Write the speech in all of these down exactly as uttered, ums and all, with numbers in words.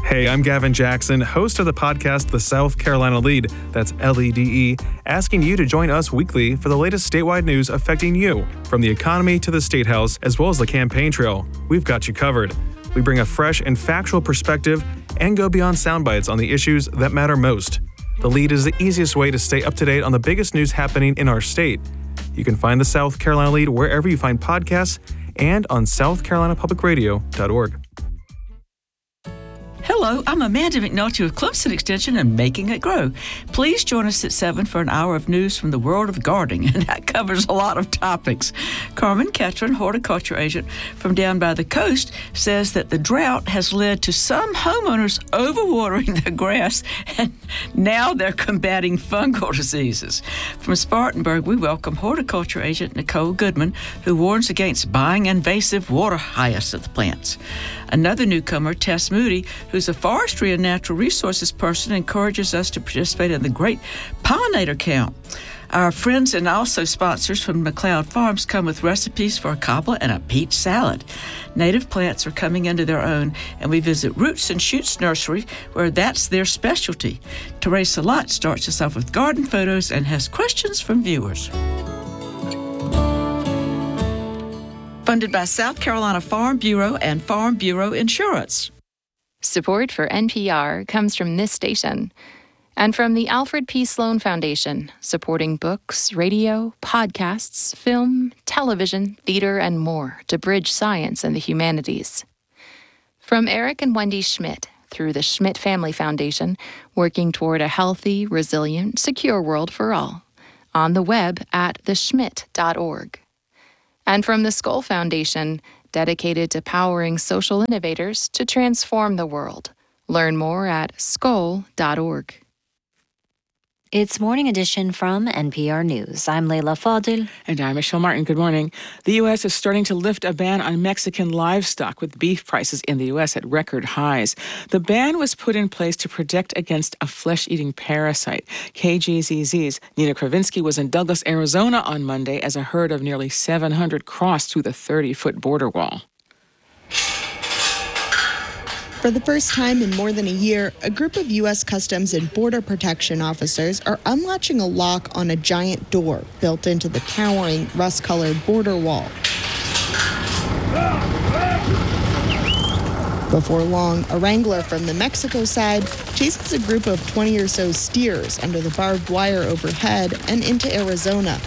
Hey, I'm Gavin Jackson, host of the podcast The South Carolina Lead, that's L E D E, asking you to join us weekly for the latest statewide news affecting you, from the economy to the State House, as well as the campaign trail. We've got you covered. We bring a fresh and factual perspective and go beyond sound bites on the issues that matter most. The Lead is the easiest way to stay up to date on the biggest news happening in our state. You can find the South Carolina Lead wherever you find podcasts and on south carolina public radio dot org. Hello, I'm Amanda McNulty with Clemson Extension and Making It Grow. Please join us at seven for an hour of news from the world of gardening, and that covers a lot of topics. Carmen Ketron, horticulture agent from down by the coast, says that the drought has led to some homeowners overwatering their grass, and now they're combating fungal diseases. From Spartanburg, we welcome horticulture agent Nicole Goodman, who warns against buying invasive water hyacinth plants. Another newcomer, Tess Moody, who's a forestry and natural resources person, encourages us to participate in the Great Pollinator Count. Our friends and also sponsors from McLeod Farms come with recipes for a cobbler and a peach salad. Native plants are coming into their own, and we visit Roots and Shoots Nursery, where that's their specialty. Teresa Lott starts us off with garden photos and has questions from viewers. Funded by South Carolina Farm Bureau and Farm Bureau Insurance. Support for N P R comes from this station and from the Alfred P. Sloan Foundation, supporting books, radio, podcasts, film, television, theater, and more to bridge science and the humanities. From Eric and Wendy Schmidt, through the Schmidt Family Foundation, working toward a healthy, resilient, secure world for all. On the web at the schmidt dot org. And from the Skoll Foundation, dedicated to powering social innovators to transform the world. Learn more at skoll dot org. It's Morning Edition from N P R News. I'm Leila Fadil. And I'm Michelle Martin. Good morning. The U S is starting to lift a ban on Mexican livestock, with beef prices in the U S at record highs. The ban was put in place to protect against a flesh-eating parasite. K G Z Z's Nina Kravinsky was in Douglas, Arizona on Monday as a herd of nearly seven hundred crossed through the thirty-foot border wall. For the first time in more than a year, a group of U S Customs and Border Protection officers are unlatching a lock on a giant door built into the towering, rust-colored border wall. Before long, a wrangler from the Mexico side chases a group of twenty or so steers under the barbed wire overhead and into Arizona.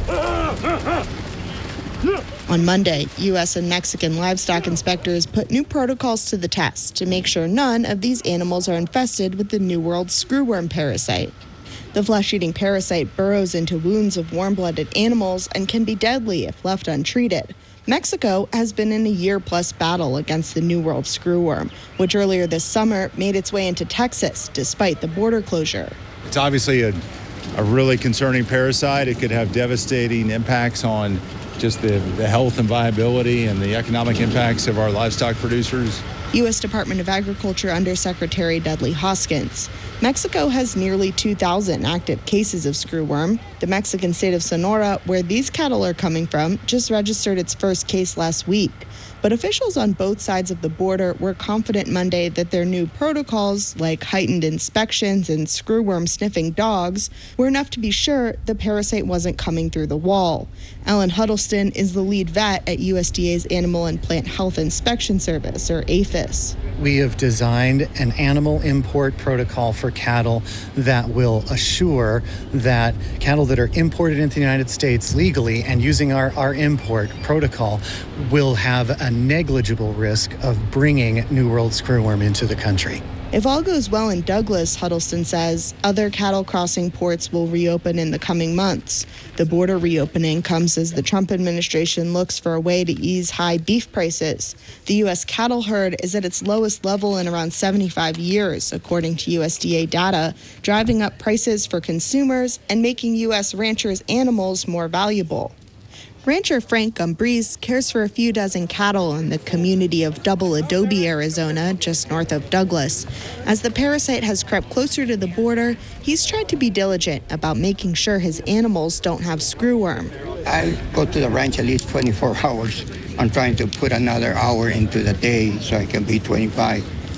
On Monday, U S and Mexican livestock inspectors put new protocols to the test to make sure none of these animals are infested with the New World screwworm parasite. The flesh-eating parasite burrows into wounds of warm-blooded animals and can be deadly if left untreated. Mexico has been in a year-plus battle against the New World screwworm, which earlier this summer made its way into Texas despite the border closure. It's obviously a, a really concerning parasite. It could have devastating impacts on just the, the health and viability and the economic impacts of our livestock producers. U S Department of Agriculture Undersecretary Dudley Hoskins. Mexico has nearly two thousand active cases of screwworm. The Mexican state of Sonora, where these cattle are coming from, just registered its first case last week. But officials on both sides of the border were confident Monday that their new protocols, like heightened inspections and screwworm sniffing dogs, were enough to be sure the parasite wasn't coming through the wall. Ellen Huddleston is the lead vet at U S D A's Animal and Plant Health Inspection Service, or APHIS. We have designed an animal import protocol for cattle that will assure that cattle that are imported into the United States legally and using our, our import protocol will have a negligible risk of bringing New World screwworm into the country. If all goes well in Douglas, Huddleston says, other cattle crossing ports will reopen in the coming months. The border reopening comes as the Trump administration looks for a way to ease high beef prices. The U S cattle herd is at its lowest level in around seventy-five years, according to U S D A data, driving up prices for consumers and making U S ranchers' animals more valuable. Rancher Frank Gumbrese cares for a few dozen cattle in the community of Double Adobe, Arizona, just north of Douglas. As the parasite has crept closer to the border, he's tried to be diligent about making sure his animals don't have screwworm. I go to the ranch at least twenty-four hours. I'm trying to put another hour into the day so I can be twenty-five.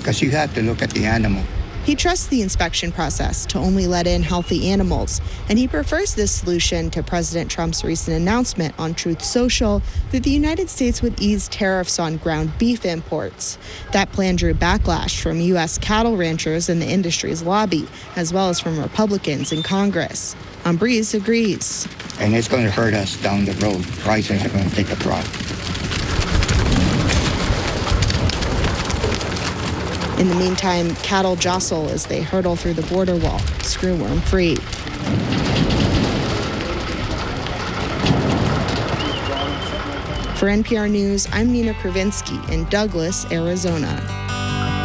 because you have to look at the animal. He trusts the inspection process to only let in healthy animals, and he prefers this solution to President Trump's recent announcement on Truth Social that the United States would ease tariffs on ground beef imports. That plan drew backlash from U S cattle ranchers and the industry's lobby, as well as from Republicans in Congress. Ambriz agrees. And it's going to hurt us down the road. Prices are going to take a drop. In the meantime, cattle jostle as they hurtle through the border wall, screwworm-free. For N P R News, I'm Nina Kravinsky in Douglas, Arizona.